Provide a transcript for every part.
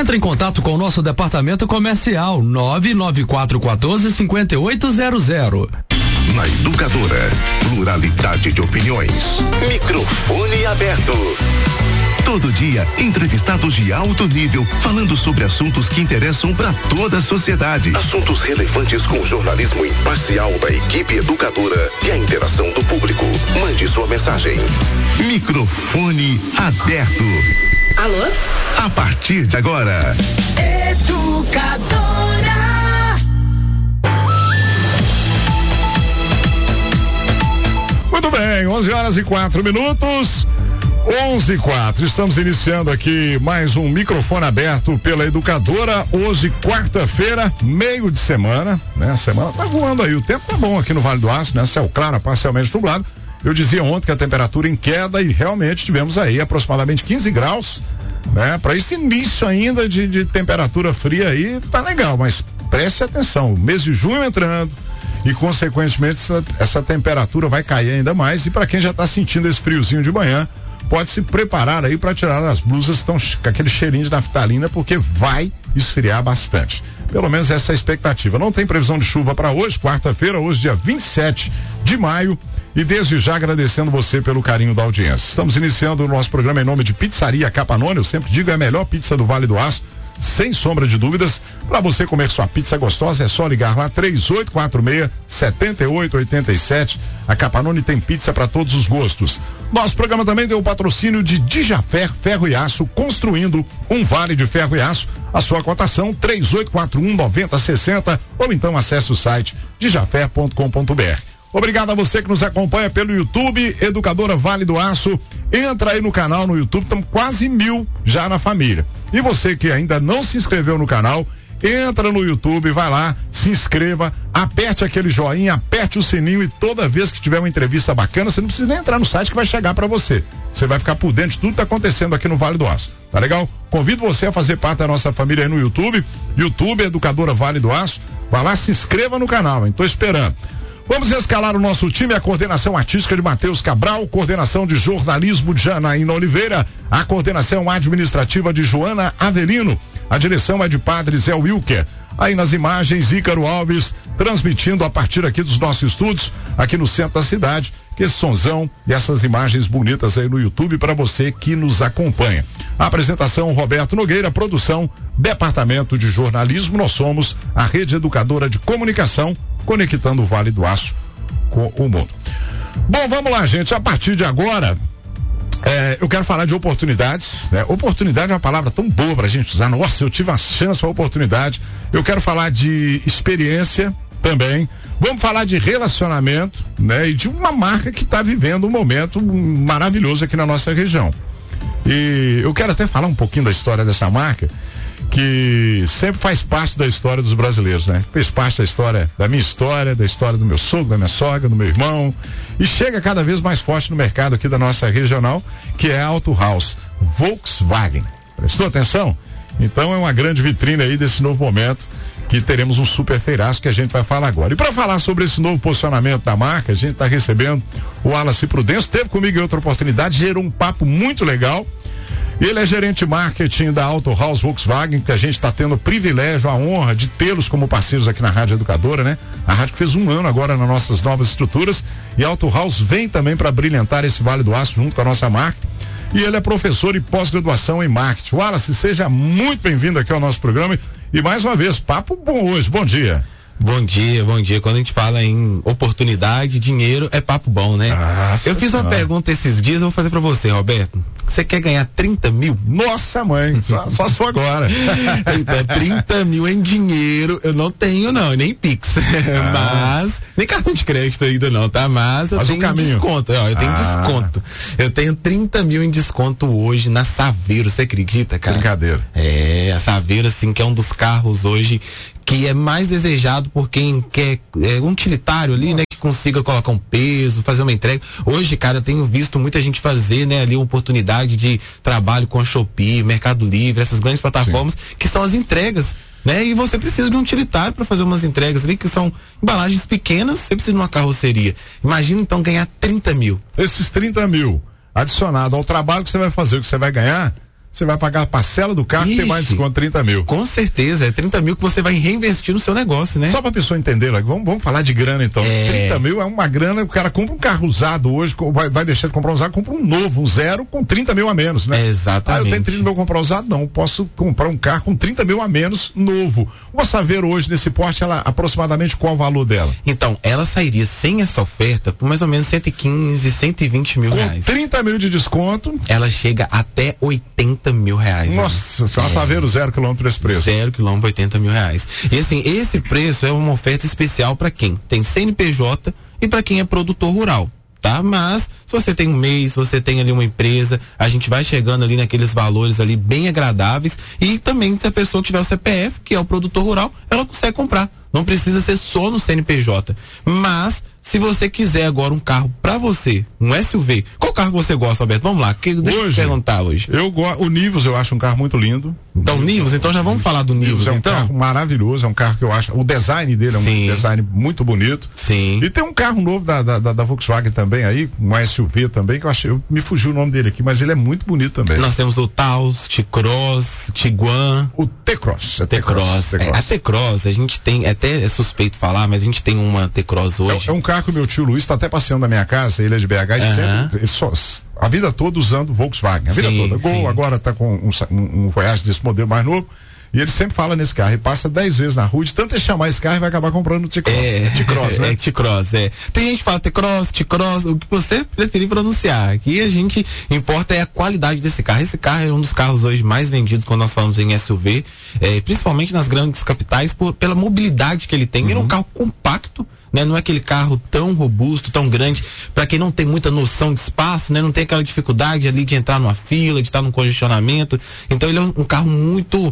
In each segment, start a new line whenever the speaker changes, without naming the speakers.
Entre em contato com o nosso departamento comercial 99414-5800.
Na Educadora, pluralidade de opiniões. Microfone aberto. Todo dia, entrevistados de alto nível, falando sobre assuntos que interessam para toda a sociedade. Assuntos relevantes com o jornalismo imparcial da equipe educadora e a interação do público. Mande sua mensagem. Microfone aberto.
Alô?
A partir de agora.
Educadora.
Muito bem, 11h04. 11h04, estamos iniciando aqui mais um microfone aberto pela Educadora. Hoje, quarta-feira, meio de semana, né? A semana tá voando aí, o tempo tá bom aqui no Vale do Aço, né? Céu claro, parcialmente nublado. Eu dizia ontem que a temperatura em queda e realmente tivemos aí aproximadamente 15 graus, né? Para esse início ainda de temperatura fria aí, tá legal, mas preste atenção, o mês de junho entrando e consequentemente essa temperatura vai cair ainda mais, e para quem já tá sentindo esse friozinho de manhã, pode se preparar aí para tirar as blusas que estão com aquele cheirinho de naftalina, porque vai esfriar bastante. Pelo menos essa é a expectativa. Não tem previsão de chuva para hoje, quarta-feira, hoje dia 27 de maio, e desde já agradecendo você pelo carinho da audiência. Estamos iniciando o nosso programa em nome de Pizzaria Capanone. Eu sempre digo, é a melhor pizza do Vale do Aço, sem sombra de dúvidas. Para você comer sua pizza gostosa, é só ligar lá 3846-7887. A Capanone tem pizza para todos os gostos. Nosso programa também tem o patrocínio de Dijafer Ferro e Aço, construindo um vale de ferro e aço. A sua cotação 3841-9060, ou então acesse o site dijafer.com.br. Obrigado a você que nos acompanha pelo YouTube, Educadora Vale do Aço. Entra aí no canal no YouTube, estamos quase 1000 já na família. E você que ainda não se inscreveu no canal, entra no YouTube, vai lá, se inscreva, aperte aquele joinha, aperte o sininho, e toda vez que tiver uma entrevista bacana, você não precisa nem entrar no site que vai chegar para você. Você vai ficar por dentro de tudo que está acontecendo aqui no Vale do Aço. Tá legal? Convido você a fazer parte da nossa família aí no YouTube, Educadora Vale do Aço. Vai lá, se inscreva no canal, hein? Tô esperando. Vamos escalar o nosso time, a coordenação artística de Matheus Cabral, coordenação de jornalismo de Janaína Oliveira, a coordenação administrativa de Joana Avelino, a direção é de Padre Zé Wilker. Aí nas imagens, Ícaro Alves, transmitindo a partir aqui dos nossos estúdios, aqui no centro da cidade, que esse sonzão e essas imagens bonitas aí no YouTube para você que nos acompanha. A apresentação, Roberto Nogueira, produção, departamento de jornalismo. Nós somos a Rede Educadora de Comunicação, conectando o Vale do Aço com o mundo. Bom, vamos lá, gente. A partir de agora, eu quero falar de oportunidades, né? Oportunidade é uma palavra tão boa pra gente usar. Nossa, eu tive a chance, a oportunidade. Eu quero falar de experiência também. Vamos falar de relacionamento, né? E de uma marca que está vivendo um momento maravilhoso aqui na nossa região. E eu quero até falar um pouquinho da história dessa marca, que sempre faz parte da história dos brasileiros, né? Fez parte da história, da história do meu sogro, da minha sogra, do meu irmão, e chega cada vez mais forte no mercado aqui da nossa regional, que é a Auto House Volkswagen. Prestou atenção? Então é uma grande vitrine aí desse novo momento, que teremos um super feiraço que a gente vai falar agora. E para falar sobre esse novo posicionamento da marca, a gente está recebendo o Wallace Prudêncio, esteve comigo em outra oportunidade, gerou um papo muito legal. Ele é gerente de marketing da Auto House Volkswagen, que a gente está tendo o privilégio, a honra de tê-los como parceiros aqui na Rádio Educadora, né? A rádio que fez 1 ano agora nas nossas novas estruturas, e a Auto House vem também para brilhantar esse Vale do Aço junto com a nossa marca. E ele é professor e pós-graduação em marketing. Wallace, seja muito bem-vindo aqui ao nosso programa, e mais uma vez, papo bom hoje. Bom dia.
Bom dia, bom dia. Quando a gente fala em oportunidade, dinheiro, é papo bom, né?
Nossa,
eu fiz uma pergunta esses dias, eu vou fazer pra você, Roberto. Você quer ganhar 30 mil?
Nossa, mãe, só se for agora.
Então, 30 mil em dinheiro, eu não tenho não, nem Pix. Mas, nem cartão de crédito ainda não, tá? Mas eu tenho desconto, eu tenho desconto. Eu tenho 30 mil em desconto hoje na Saveiro, você acredita, cara?
Brincadeira.
A Saveiro, assim, que é um dos carros hoje que é mais desejado por quem quer um utilitário ali, né? Que consiga colocar um peso, fazer uma entrega. Hoje, cara, eu tenho visto muita gente fazer, né? Ali uma oportunidade de trabalho com a Shopee, Mercado Livre, essas grandes plataformas, sim, que são as entregas, né? E você precisa de um utilitário para fazer umas entregas ali, que são embalagens pequenas, você precisa de uma carroceria. Imagina, então, ganhar 30 mil.
Esses 30 mil, adicionado ao trabalho que você vai fazer, o que você vai ganhar, você vai pagar a parcela do carro e tem mais desconto, 30 mil.
Com certeza, é 30 mil que você vai reinvestir no seu negócio, né?
Só pra pessoa entender, vamos falar de grana então. 30 mil é uma grana, o cara compra um carro usado hoje, vai deixar de comprar um usado, compra um novo, um zero com 30 mil a menos, né?
Exatamente.
Eu tenho 30 mil comprar usado? Não, eu posso comprar um carro com 30 mil a menos, novo. Uma Saveiro hoje nesse porte, ela aproximadamente qual o valor dela?
Então, ela sairia sem essa oferta por mais ou menos 115, 120 mil reais.
Com 30 mil de desconto.
Ela chega até 80 mil reais.
Nossa, só uma Saveiro 0 km esse preço.
0 km, 80 mil reais. E assim, esse preço é uma oferta especial para quem tem CNPJ e para quem é produtor rural, tá? Mas se você tem um mês, se você tem ali uma empresa, a gente vai chegando ali naqueles valores ali bem agradáveis, e também se a pessoa tiver o CPF, que é o produtor rural, ela consegue comprar. Não precisa ser só no CNPJ. Mas se você quiser agora um carro pra você, um SUV, qual carro você gosta, Alberto? Vamos lá, deixa eu te perguntar hoje.
O Nivus eu acho um carro muito lindo.
Então, Nivus, então já vamos falar do Nivus,
é um
então?
carro maravilhoso, é um carro que eu acho, o design dele é um design muito bonito.
Sim.
E tem um carro novo da Volkswagen também aí, um SUV também, que me fugiu o nome dele aqui, mas ele é muito bonito também.
Nós temos o Taos, T-Cross, Tiguan.
O T-Cross.
T-Cross. A T-Cross, a gente tem, até é suspeito falar, mas a gente tem uma T-Cross hoje.
É um carro que o meu tio Luiz está até passeando na minha casa, ele é de BH, e sempre, a vida toda usando Volkswagen, a vida toda. Gol agora está com um Voyage desse modelo mais novo, e ele sempre fala nesse carro, e passa 10 vezes na rua, de tanto ele chamar esse carro e vai acabar comprando o T-Cross. T-Cross, né?
T-Cross, Tem gente que fala T-Cross, o que você preferir pronunciar. Aqui a gente importa é a qualidade desse carro. Esse carro é um dos carros hoje mais vendidos quando nós falamos em SUV, principalmente nas grandes capitais, pela mobilidade que ele tem. Ele é um carro compacto, né? Não é aquele carro tão robusto, tão grande, para quem não tem muita noção de espaço, né? Não tem aquela dificuldade ali de entrar numa fila, de estar num congestionamento. Então ele é um carro muito,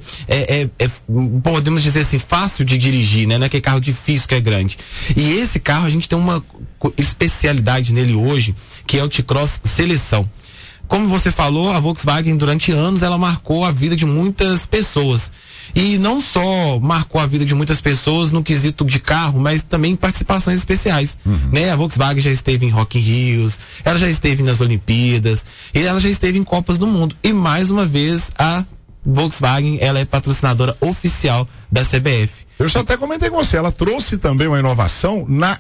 podemos dizer assim, fácil de dirigir, né? Não é aquele carro difícil que é grande. E esse carro a gente tem uma especialidade nele hoje, que é o T-Cross Seleção. Como você falou, a Volkswagen durante anos ela marcou a vida de muitas pessoas. E não só marcou a vida de muitas pessoas no quesito de carro, mas também em participações especiais, né? A Volkswagen já esteve em Rock in Rio, ela já esteve nas Olimpíadas, e ela já esteve em Copas do Mundo. E mais uma vez, a Volkswagen, ela é patrocinadora oficial da CBF.
Eu já até comentei com você, ela trouxe também uma inovação na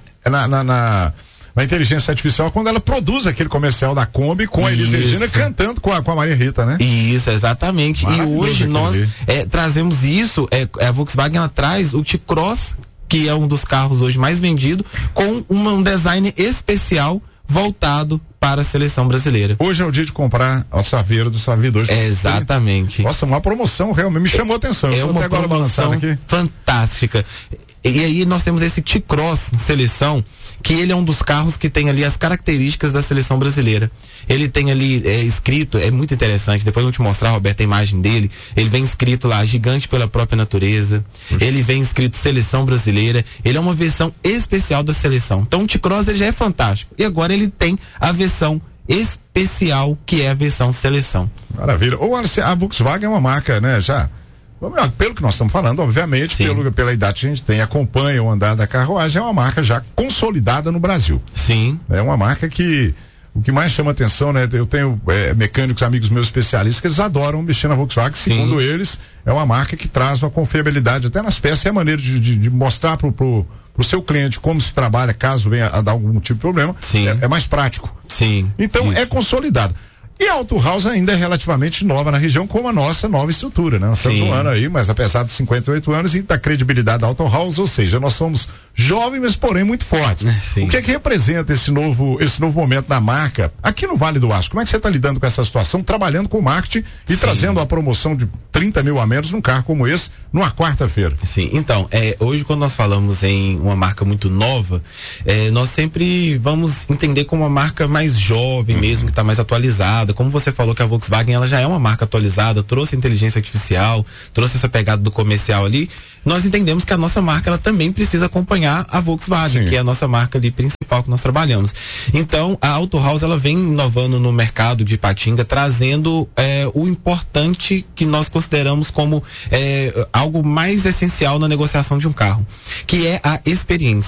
inteligência artificial, quando ela produz aquele comercial da Kombi com a Elis Regina cantando com a Maria Rita, né?
Isso, exatamente. E hoje nós trazemos isso, a Volkswagen ela traz o T-Cross, que é um dos carros hoje mais vendidos, com um design especial voltado para a seleção brasileira.
Hoje é o dia de comprar a Saveiro do Saveiro 2.
Exatamente.
Nossa, uma promoção realmente me chamou a atenção.
É uma promoção fantástica. E aí nós temos esse T-Cross Seleção, que ele é um dos carros que tem ali as características da seleção brasileira. Ele tem ali escrito, é muito interessante, depois eu vou te mostrar, Roberto, a imagem dele. Ele vem escrito lá, gigante pela própria natureza. Ele vem escrito seleção brasileira. Ele é uma versão especial da seleção. Então o T-Cross ele já é fantástico. E agora ele tem a versão especial, que é a versão seleção.
Maravilha. Ou a Volkswagen é uma marca, né, já... Pelo que nós estamos falando, obviamente, pela idade que a gente tem, acompanha o andar da carruagem, é uma marca já consolidada no Brasil.
Sim.
É uma marca que, o que mais chama atenção, né? Eu tenho mecânicos, amigos meus especialistas, que eles adoram mexer na Volkswagen. Segundo eles, é uma marca que traz uma confiabilidade até nas peças, é a maneira de mostrar pro seu cliente como se trabalha, caso venha a dar algum tipo de problema. É mais prático.
Sim.
Então, é consolidado. E a Auto House ainda é relativamente nova na região, como a nossa nova estrutura, né? Nós estamos um ano aí, mas apesar dos 58 anos e da credibilidade da Auto House, ou seja, nós somos jovens, mas porém muito fortes. O que é que representa esse novo momento da marca aqui no Vale do Aço? Como é que você está lidando com essa situação, trabalhando com marketing e trazendo a promoção de 30 mil a menos num carro como esse, numa quarta-feira?
Sim, então, hoje quando nós falamos em uma marca muito nova, nós sempre vamos entender como uma marca mais jovem mesmo, que está mais atualizada. Como você falou que a Volkswagen ela já é uma marca atualizada, trouxe a inteligência artificial, trouxe essa pegada do comercial ali, nós entendemos que a nossa marca ela também precisa acompanhar a Volkswagen, que é a nossa marca ali principal que nós trabalhamos. Então, a Auto House ela vem inovando no mercado de Ipatinga, trazendo o importante que nós consideramos como algo mais essencial na negociação de um carro, que é a experiência.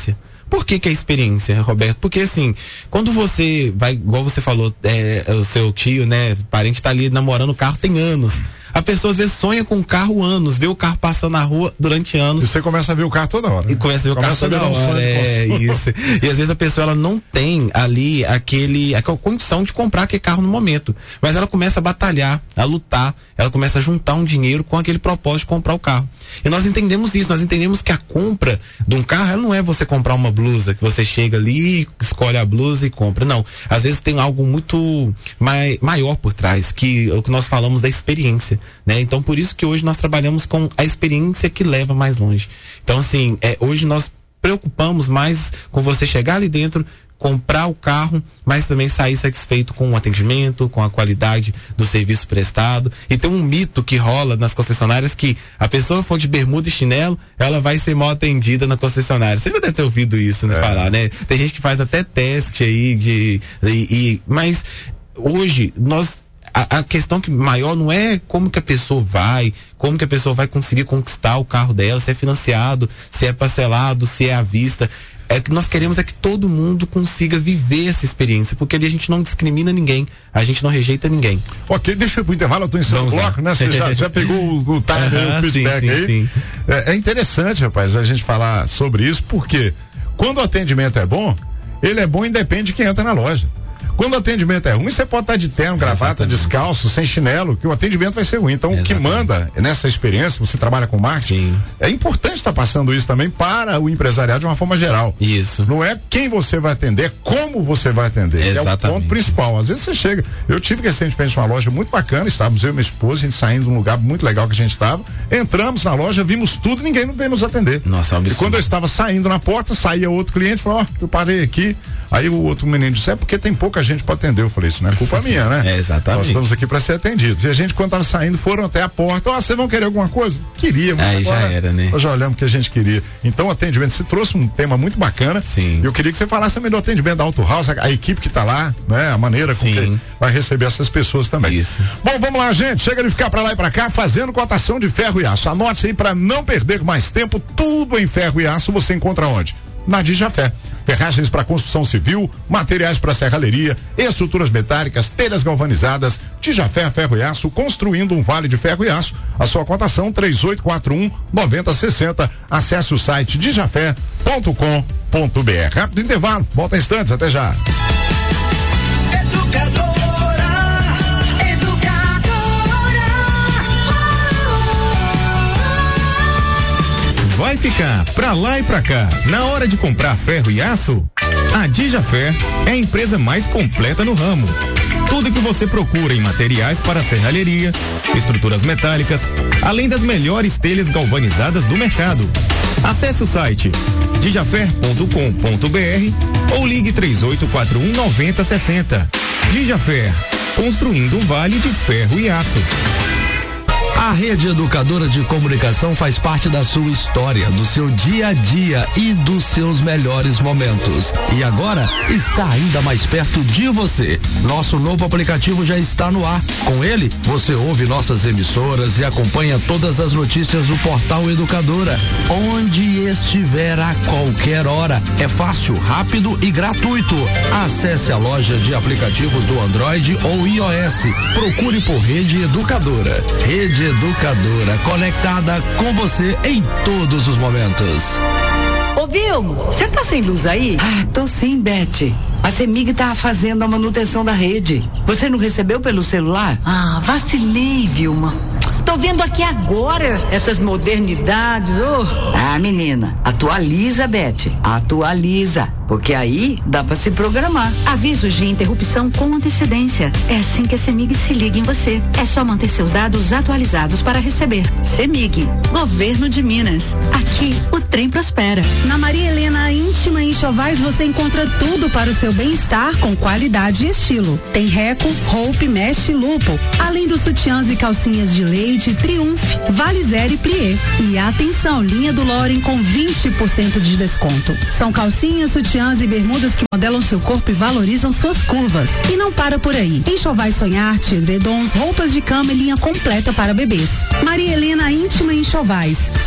Por que é experiência, Roberto? Porque assim, quando você vai, igual você falou, o seu tio, né, parente tá ali namorando o carro tem anos. A pessoa às vezes sonha com o carro anos, vê o carro passando na rua durante anos.
E você começa a ver o carro toda hora. Né?
E começa a ver o carro toda hora. Isso. E às vezes a pessoa ela não tem ali aquela condição de comprar aquele carro no momento. Mas ela começa a batalhar, a lutar, ela começa a juntar um dinheiro com aquele propósito de comprar o carro. E nós entendemos isso, nós entendemos que a compra de um carro, ela não é você comprar uma blusa, que você chega ali, escolhe a blusa e compra. Não. Às vezes tem algo muito maior por trás, que é o que nós falamos da experiência. Né? Então, por isso que hoje nós trabalhamos com a experiência que leva mais longe. Então, assim, hoje nós preocupamos mais com você chegar ali dentro, comprar o carro, mas também sair satisfeito com o atendimento, com a qualidade do serviço prestado. E tem um mito que rola nas concessionárias que a pessoa for de bermuda e chinelo, ela vai ser mal atendida na concessionária. Você já deve ter ouvido isso, né? Falar, né? Tem gente que faz até teste aí mas hoje a questão que maior não é como que a pessoa vai conseguir conquistar o carro dela, se é financiado, se é parcelado, se é à vista. É que nós queremos que todo mundo consiga viver essa experiência, porque ali a gente não discrimina ninguém, a gente não rejeita ninguém.
Ok, deixa eu ir pro intervalo, eu tô em seu bloco, né? Você já pegou o time, o feedback aí. Sim. É interessante, rapaz, a gente falar sobre isso, porque quando o atendimento é bom, ele é bom independente de quem entra na loja. Quando o atendimento é ruim, você pode estar de terno, gravata, descalço, sem chinelo, que o atendimento vai ser ruim. Então, o que manda nessa experiência, você trabalha com marketing, é importante estar passando isso também para o empresariado de uma forma geral.
Isso.
Não é quem você vai atender, é como você vai atender.
Exatamente.
É o ponto principal. Às vezes você chega, eu tive recentemente uma loja muito bacana, estávamos eu e minha esposa, a gente saindo de um lugar muito legal que a gente estava, entramos na loja, vimos tudo, ninguém não veio nos atender.
Nossa, é um absurdo.
E quando eu estava saindo na porta, saía outro cliente, falou, eu parei aqui, aí o outro menino disse, porque tem pouca gente para atender. Eu falei, isso não é culpa minha, né?
Exatamente.
Nós estamos aqui para ser atendidos. E a gente, quando estava saindo, foram até a porta, vocês vão querer alguma coisa? Queríamos.
Aí agora, já era, né?
Nós já olhamos o que a gente queria. Então, o atendimento, você trouxe um tema muito bacana.
Sim.
E eu queria que você falasse melhor atendimento da Auto House, a equipe que está lá, né? A maneira com que vai receber essas pessoas também.
Isso.
Bom, vamos lá, gente. Chega de ficar para lá e para cá, fazendo cotação de ferro e aço. Anote aí para não perder mais tempo. Tudo em ferro e aço você encontra onde? Na Dijafé. Ferragens para construção civil, materiais para serralheria, estruturas metálicas, telhas galvanizadas. Dijafé Ferro e Aço, construindo um vale de ferro e aço. A sua cotação 3841-9060. Acesse o site dijafé.com.br. Rápido intervalo, volta em instantes, até já.
Vai ficar pra lá e pra cá. Na hora de comprar ferro e aço, a Dijafé é a empresa mais completa no ramo. Tudo que você procura em materiais para serralheria, estruturas metálicas, além das melhores telhas galvanizadas do mercado. Acesse o site dijafé.com.br ou ligue 3841-9060. Dijafé, construindo um vale de ferro e aço.
A Rede Educadora de Comunicação faz parte da sua história, do seu dia a dia e dos seus melhores momentos. E agora está ainda mais perto de você. Nosso novo aplicativo já está no ar. Com ele, você ouve nossas emissoras e acompanha todas as notícias do portal Educadora, onde estiver a qualquer hora. É fácil, rápido e gratuito. Acesse a loja de aplicativos do Android ou iOS. Procure por Rede Educadora. Rede Educadora, conectada com você em todos os momentos.
Ô Vilmo, você tá sem luz aí?
Tô sim, Beth. A CEMIG tá fazendo a manutenção da rede. Você não recebeu pelo celular?
Vacilei, Vilma. Tô vendo aqui agora essas modernidades,
menina, atualiza, Beth. Atualiza. Porque aí dá pra se programar.
Avisos de interrupção com antecedência. É assim que a CEMIG se liga em você. É só manter seus dados atualizados para receber. CEMIG, Governo de Minas. Aqui o trem prospera.
Na Maria Helena Íntima e Enxovais você encontra tudo para o seu bem-estar com qualidade e estilo. Tem Reco, Hope, Mesh e Lupo. Além dos sutiãs e calcinhas de leite, Triumph, Valizer e Plié. E atenção, linha do Loren com 20% de desconto. São calcinhas, sutiãs e bermudas que modelam seu corpo e valorizam suas curvas. E não para por aí. Enxovais Sonharte, edredons, roupas de cama e linha completa para bebês. Maria Helena Íntima e Enxovais.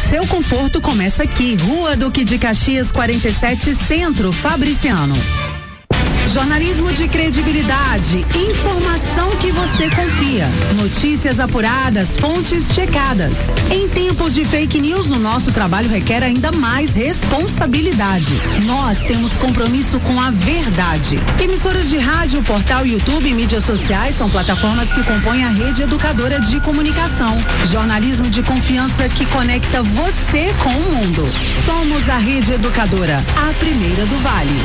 Seu conforto começa aqui. Rua Duque de Caxias 47 Centro, Fabriciano. Jornalismo de credibilidade, informação que você confia, notícias apuradas, fontes checadas. Em tempos de fake news, o nosso trabalho requer ainda mais responsabilidade. Nós temos compromisso com a verdade. Emissoras de rádio, portal, YouTube e mídias sociais são plataformas que compõem a rede educadora de comunicação. Jornalismo de confiança que conecta você com o mundo. Somos a Rede Educadora, a primeira do Vale.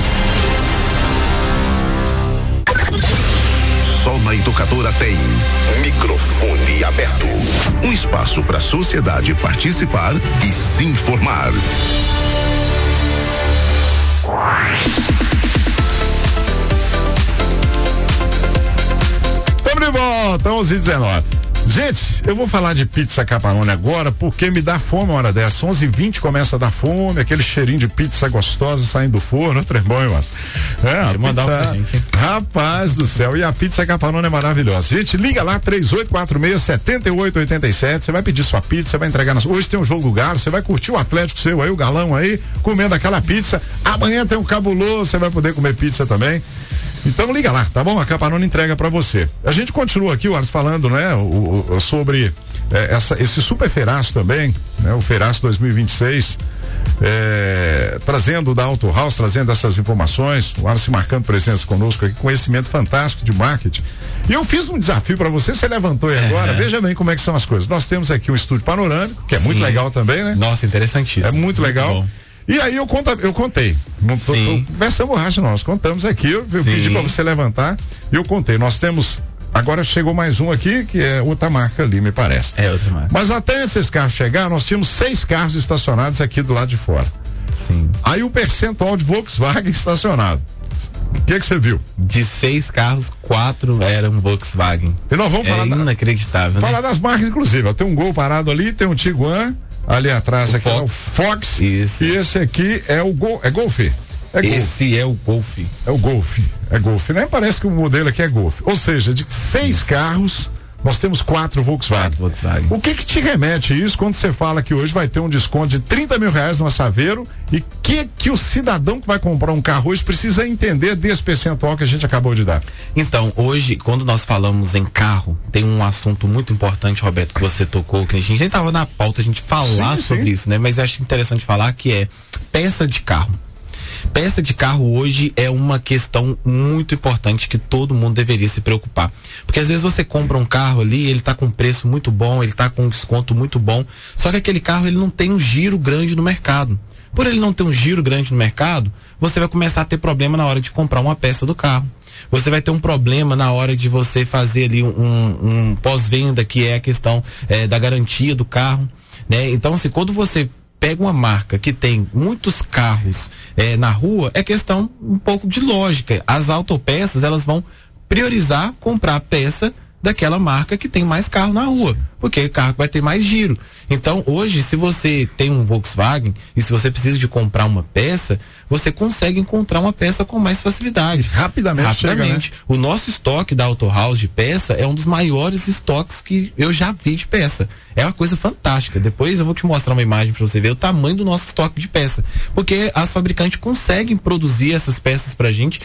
Só na Educadora tem Microfone Aberto. Um espaço para a sociedade participar e se informar.
Estamos de volta, 11h19. Gente, eu vou falar de pizza Capannone agora porque me dá fome uma hora dessa. 11h20 começa a dar fome, aquele cheirinho de pizza gostosa saindo do forno. Outro é bom, hein, Márcio? Rapaz do céu, e a pizza Capannone é maravilhosa. Gente, liga lá, 3846-7887. Você vai pedir sua pizza, vai entregar. Hoje tem um jogo do Galo, você vai curtir o Atlético seu aí, o Galão aí, comendo aquela pizza. Amanhã tem um cabuloso, você vai poder comer pizza também. Então liga lá, tá bom? A Capannone entrega pra você. A gente continua aqui, o Ars, falando, né, sobre esse super Feraço também, né, o Feraço 2026, trazendo da Auto House, trazendo essas informações, o Ars marcando presença conosco aqui, conhecimento fantástico de marketing. E eu fiz um desafio pra você levantou aí agora, veja bem como é que são as coisas. Nós temos aqui um estúdio panorâmico, que é muito legal também, né?
Nossa, interessantíssimo.
É muito legal. Bom. E aí eu contei, não tô conversando borracha, nós contamos aqui, eu pedi pra você levantar e eu contei. Nós temos, agora chegou mais um aqui, que é outra marca ali, me parece.
É outra marca.
Mas até esses carros chegar, nós tínhamos 6 carros estacionados aqui do lado de fora.
Sim.
Aí o percentual de Volkswagen estacionado. O que você viu?
De 6 carros, 4 eram Volkswagen.
E nós vamos falar
inacreditável,
falar das marcas, inclusive. Ó, tem um Gol parado ali, tem um Tiguan. Ali atrás, aqui é o Fox.
Isso.
E esse aqui é o Golf.
Esse é o Golf.
É o Golf. É Golf. Nem parece que o modelo aqui é Golf. Ou seja, de 6 carros, nós temos 4 Volkswagen. O que te remete isso quando você fala que hoje vai ter um desconto de R$30 mil no Saveiro e que o cidadão que vai comprar um carro hoje precisa entender desse percentual que a gente acabou de dar?
Então, hoje, quando nós falamos em carro, tem um assunto muito importante, Roberto, que você tocou, que a gente nem estava na pauta a gente falar sobre isso, né? Mas acho interessante falar que é peça de carro. Peça de carro hoje é uma questão muito importante que todo mundo deveria se preocupar. Porque às vezes você compra um carro ali, ele tá com preço muito bom, ele tá com um desconto muito bom, só que aquele carro ele não tem um giro grande no mercado. Por ele não ter um giro grande no mercado, você vai começar a ter problema na hora de comprar uma peça do carro. Você vai ter um problema na hora de você fazer ali um pós-venda, que é a questão da garantia do carro, né? Então, assim, quando você pega uma marca que tem muitos carros na rua, é questão um pouco de lógica. As autopeças, elas vão priorizar comprar a peça daquela marca que tem mais carro na rua, porque o carro vai ter mais giro. Então, hoje, se você tem um Volkswagen e se você precisa de comprar uma peça, você consegue encontrar uma peça com mais facilidade.
Rapidamente. Chega, né?
O nosso estoque da Auto House de peça é um dos maiores estoques que eu já vi de peça. É uma coisa fantástica. Depois eu vou te mostrar uma imagem para você ver o tamanho do nosso estoque de peça. Porque as fabricantes conseguem produzir essas peças pra gente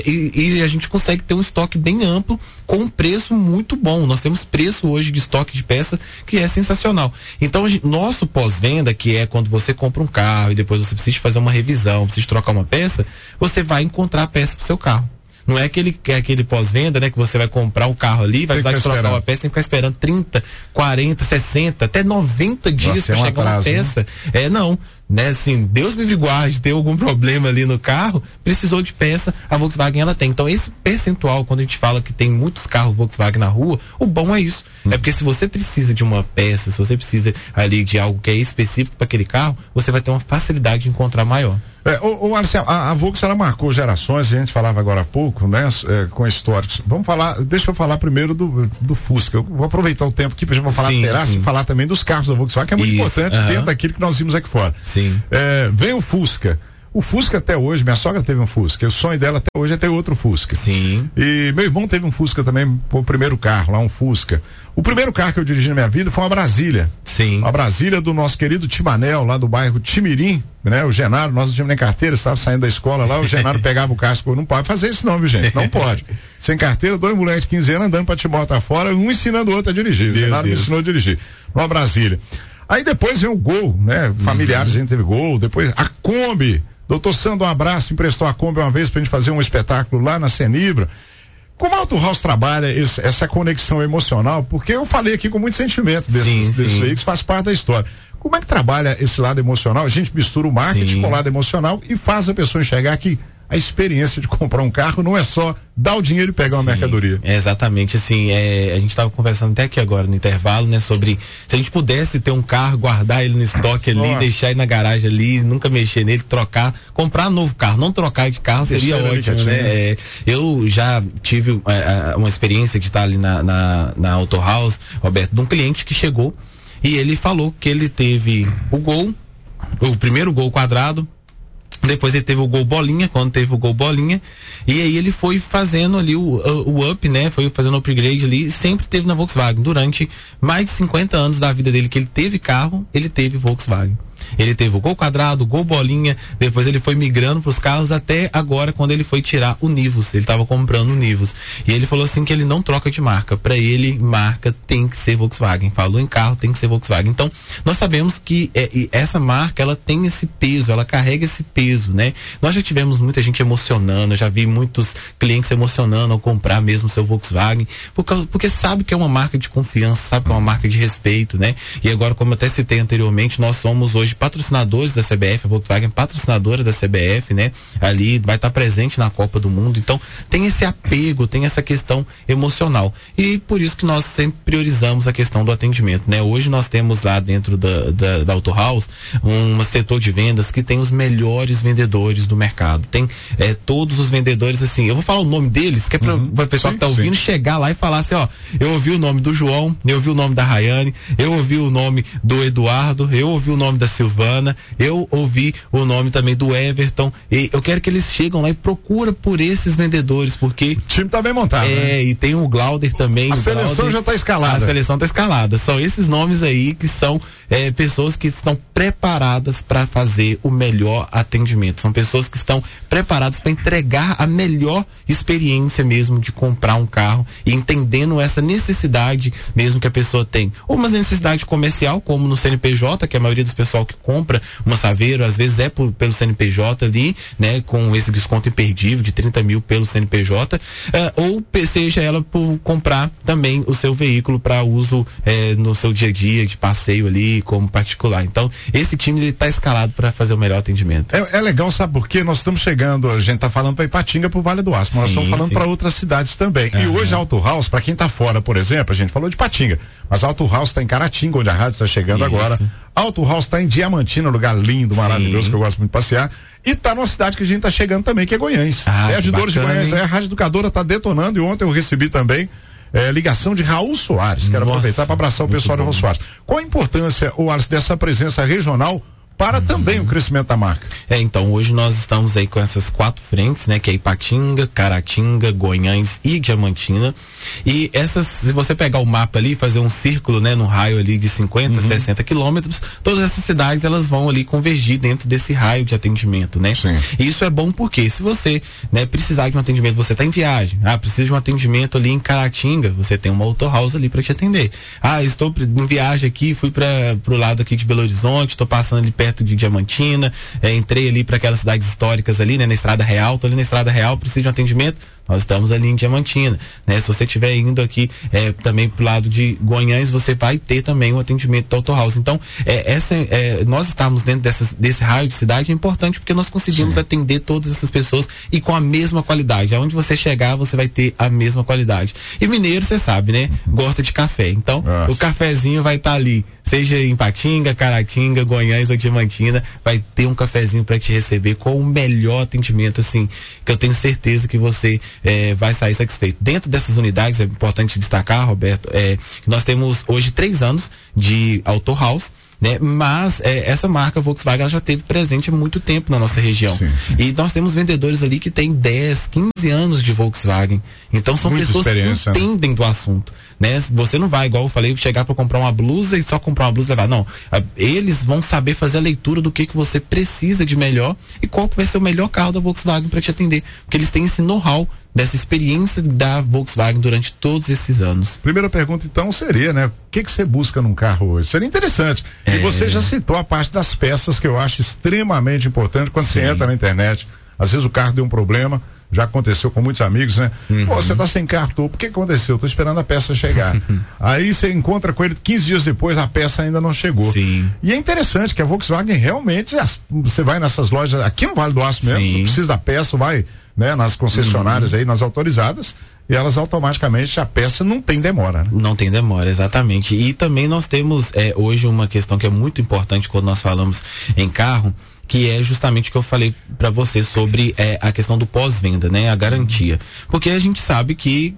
e a gente consegue ter um estoque bem amplo com um preço muito bom. Nós temos preço hoje de estoque de peça que é sensacional. Então, nosso pós-venda, que é quando você compra um carro e depois você precisa fazer uma revisão, precisa trocar uma peça, você vai encontrar a peça pro seu carro. Não é aquele pós-venda, né? Que você vai comprar um carro ali, vai precisar de trocar uma peça, tem que ficar esperando 30, 40, 60, até 90 dias para chegar uma peça. Né? Não, né? Assim, Deus me guarde, ter algum problema ali no carro, precisou de peça, a Volkswagen ela tem. Então esse percentual, quando a gente fala que tem muitos carros Volkswagen na rua, o bom é isso. É porque se você precisa de uma peça, se você precisa ali de algo que é específico para aquele carro, você vai ter uma facilidade de encontrar maior.
Marcelo, a Volkswagen ela marcou gerações, a gente falava agora há pouco, né? Com históricos. Deixa eu falar primeiro do Fusca. Eu vou aproveitar o tempo aqui pra gente falar Feraço e falar também dos carros da Volkswagen, que é muito importante dentro daquilo que nós vimos aqui fora.
Sim.
Vem o Fusca. O Fusca até hoje, minha sogra teve um Fusca, o sonho dela até hoje é ter outro Fusca.
Sim.
E meu irmão teve um Fusca também, o primeiro carro lá, um Fusca. O primeiro carro que eu dirigi na minha vida foi uma Brasília.
Sim.
Uma Brasília do nosso querido Timanel, lá do bairro Timirim, né? O Genaro, nós não tínhamos nem carteira, estava saindo da escola lá, o Genaro pegava o carro, não pode fazer isso não, viu gente? Não pode. Sem carteira, 2 moleques de 15 anos andando pra Timóteo fora, um ensinando o outro a dirigir. O Genaro me ensinou a dirigir. Uma Brasília. Aí depois vem o Gol, né? Familiares, a gente teve Gol, depois a Kombi. Doutor Sandro, um abraço, emprestou a Kombi uma vez pra gente fazer um espetáculo lá na Senibra. Como a Auto House trabalha essa conexão emocional, porque eu falei aqui com muito sentimento desses veículos, faz parte da história. Como é que trabalha esse lado emocional? A gente mistura o marketing com o lado emocional e faz a pessoa enxergar que a experiência de comprar um carro não é só dar o dinheiro e pegar uma mercadoria.
Exatamente, assim, a gente estava conversando até aqui agora no intervalo, né, sobre se a gente pudesse ter um carro, guardar ele no estoque ali, deixar ele na garagem ali, nunca mexer nele, trocar, comprar um novo carro, não trocar de carro seria ótimo, né? Eu já tive uma experiência de estar ali na Auto House, Roberto, de um cliente que chegou e ele falou que ele teve o primeiro Gol quadrado, depois ele teve o Gol bolinha, quando teve o Gol bolinha, e aí ele foi fazendo ali o up, né, foi fazendo o upgrade ali, e sempre teve na Volkswagen. Durante mais de 50 anos da vida dele que ele teve carro, ele teve Volkswagen. Ele teve o Gol quadrado, o Gol bolinha, depois ele foi migrando para os carros até agora quando ele foi tirar o Nivus, ele estava comprando o Nivus. E ele falou assim que ele não troca de marca, para ele marca tem que ser Volkswagen, falou em carro tem que ser Volkswagen. Então nós sabemos que essa marca ela tem esse peso, ela carrega esse peso, né? Nós já tivemos muita gente emocionando, eu já vi muitos clientes se emocionando ao comprar mesmo seu Volkswagen, porque sabe que é uma marca de confiança, sabe que é uma marca de respeito, né? E agora, como eu até citei anteriormente, nós somos hoje patrocinadores da CBF, a Volkswagen patrocinadora da CBF, né? Ali vai estar presente na Copa do Mundo, então tem esse apego, tem essa questão emocional, e por isso que nós sempre priorizamos a questão do atendimento, né? Hoje nós temos lá dentro da Auto House um setor de vendas que tem os melhores vendedores do mercado, tem todos os vendedores, assim, eu vou falar o nome deles, que é para o pessoal que tá ouvindo chegar lá e falar assim, ó, eu ouvi o nome do João, eu ouvi o nome da Rayane, eu ouvi o nome do Eduardo, eu ouvi o nome da Silvana, eu ouvi o nome também do Everton, e eu quero que eles chegam lá e procura por esses vendedores, porque
o time tá bem montado, né?
E tem o Glauder também.
A seleção já tá escalada.
A seleção tá escalada. São esses nomes aí que são pessoas que estão preparadas para fazer o melhor atendimento. São pessoas que estão preparadas para entregar a melhor experiência mesmo de comprar um carro e entendendo essa necessidade mesmo que a pessoa tem. Ou uma necessidade comercial, como no CNPJ, que a maioria do pessoal que compra uma Saveiro, às vezes pelo CNPJ ali, né, com esse desconto imperdível de 30 mil pelo CNPJ, ou seja ela por comprar também o seu veículo para uso no seu dia a dia, de passeio ali, como particular. Então, esse time ele tá escalado para fazer o melhor atendimento.
É legal, sabe por quê? Nós estamos chegando, a gente tá falando para Ipatinga, pro Vale do Aço, mas nós estamos falando para outras cidades também. E hoje a Auto House, para quem tá fora, por exemplo, a gente falou de Ipatinga, mas a Auto House está em Caratinga, onde a rádio está chegando agora. A Auto House está em Diamantina, lugar lindo, maravilhoso, que eu gosto muito de passear. E tá numa cidade que a gente tá chegando também, que é Goiânia. De Dores de Goiânia. A Rádio Educadora tá detonando, e ontem eu recebi também ligação de Raul Soares. Quero aproveitar para abraçar o pessoal de Raul Soares. Qual a importância, Wallace, dessa presença regional para também o crescimento da marca?
Então hoje nós estamos aí com essas 4 frentes, né, que é Ipatinga, Caratinga, Goiânia e Diamantina, e essas, se você pegar o mapa ali, fazer um círculo, né, no raio ali de 50, 60 quilômetros, todas essas cidades elas vão ali convergir dentro desse raio de atendimento, né? Sim. E isso é bom porque se você, né, precisar de um atendimento, você está em viagem, precisa de um atendimento ali em Caratinga, você tem uma Auto House ali para te atender. Estou em viagem aqui, fui para pro lado aqui de Belo Horizonte, estou passando ali perto de Diamantina, entrei ali para aquelas cidades históricas ali, né, na Estrada Real, tô ali na Estrada Real, preciso de um atendimento, nós estamos ali em Diamantina, né? Se você estiver indo aqui também pro lado de Goiânia, você vai ter também um atendimento da Auto House. Então, nós estarmos dentro desse raio de cidade é importante porque nós conseguimos atender todas essas pessoas e com a mesma qualidade. Aonde você chegar, você vai ter a mesma qualidade. E mineiro, você sabe, né? Gosta de café. Então, o cafezinho vai estar ali, seja em Ipatinga, Caratinga, Goiânia ou Diamantina, vai ter um cafezinho para te receber com o melhor atendimento, assim, que eu tenho certeza que você vai sair satisfeito. Dentro dessas unidades, é importante destacar, Roberto, que nós temos hoje 3 anos de Auto House, né? Mas essa marca Volkswagen ela já esteve presente há muito tempo na nossa região. Sim. E nós temos vendedores ali que têm 10, 15 anos de Volkswagen. Então são muita pessoas que entendem do assunto, né? Você não vai, igual eu falei, chegar para comprar uma blusa e só comprar uma blusa e levar. Não. Eles vão saber fazer a leitura do que você precisa de melhor e qual que vai ser o melhor carro da Volkswagen para te atender. Porque eles têm esse know-how dessa experiência da Volkswagen durante todos esses anos.
Primeira pergunta então seria, né? O que você busca num carro hoje? Seria interessante. E você já citou a parte das peças, que eu acho extremamente importante quando você entra na internet. Às vezes o carro deu um problema, já aconteceu com muitos amigos, né? Pô, você tá sem carro, por que aconteceu? Tô esperando a peça chegar. Aí você encontra com ele 15 dias depois, a peça ainda não chegou.
Sim.
E é interessante que a Volkswagen realmente, você vai nessas lojas, aqui no Vale do Aço mesmo, não precisa da peça, vai, né, nas concessionárias aí, nas autorizadas, e elas automaticamente, a peça não tem demora, né?
Não tem demora, exatamente. E também nós temos hoje uma questão que é muito importante quando nós falamos em carro, que é justamente o que eu falei para você sobre a questão do pós-venda, né? A garantia. Porque a gente sabe que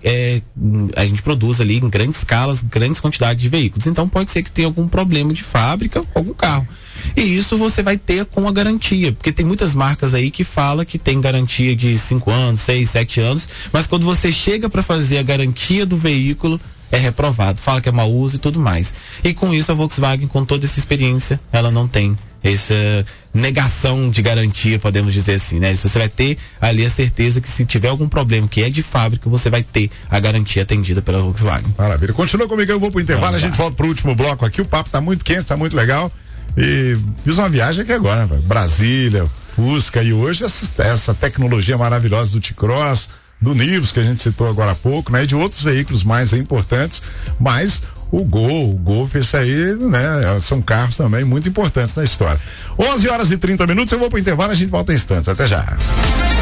a gente produz ali em grandes escalas, grandes quantidades de veículos. Então pode ser que tenha algum problema de fábrica com algum carro. E isso você vai ter com a garantia, porque tem muitas marcas aí que fala que tem garantia de 5 anos, 6, 7 anos, mas quando você chega para fazer a garantia do veículo, é reprovado, fala que é mau uso e tudo mais. E com isso a Volkswagen, com toda essa experiência, ela não tem essa negação de garantia, podemos dizer assim, né? Você vai ter ali a certeza que se tiver algum problema que é de fábrica, você vai ter a garantia atendida pela Volkswagen.
Maravilha. Continua comigo, eu vou pro intervalo, a gente volta pro último bloco aqui, o papo tá muito quente, tá muito legal. E fiz uma viagem aqui agora, né? Brasília, Fusca, e hoje essa tecnologia maravilhosa do T-Cross, do Nivus, que a gente citou agora há pouco, né? E de outros veículos mais importantes, mas o Golf, esse aí, né? São carros também muito importantes na história. 11h30, eu vou pro intervalo, a gente volta em instantes. Até já.